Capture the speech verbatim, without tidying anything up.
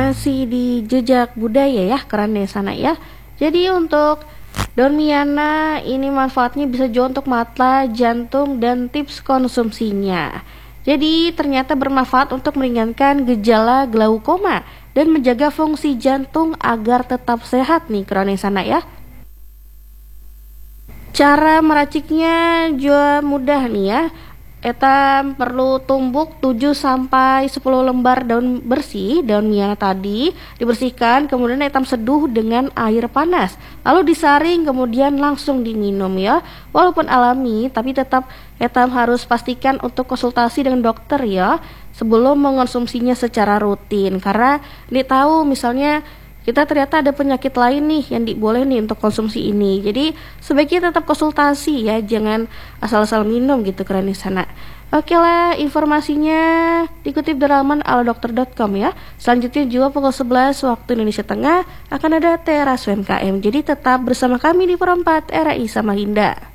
masih di jejak budaya ya, keren deh sana ya. Jadi untuk daun Miana ini manfaatnya bisa juga untuk mata, jantung, dan tips konsumsinya. Jadi ternyata bermanfaat untuk meringankan gejala glaukoma dan menjaga fungsi jantung agar tetap sehat nih, keren deh sana ya. Cara meraciknya juga mudah nih ya. Eta perlu tumbuk tujuh sampai sepuluh lembar daun bersih, daun Miana tadi, dibersihkan, kemudian etam seduh dengan air panas. Lalu disaring, kemudian langsung diminum ya. Walaupun alami, tapi tetap etam harus pastikan untuk konsultasi dengan dokter ya, sebelum mengonsumsinya secara rutin. Karena ini tahu misalnya kita ternyata ada penyakit lain nih yang boleh nih untuk konsumsi ini. Jadi sebaiknya tetap konsultasi ya, jangan asal-asal minum gitu, keren di sana. Oke lah, informasinya dikutip dari laman ala dokter dot com ya. Selanjutnya juga pukul sebelas waktu Indonesia Tengah akan ada teras U M K M. Jadi tetap bersama kami di Perempat R A I Samarinda.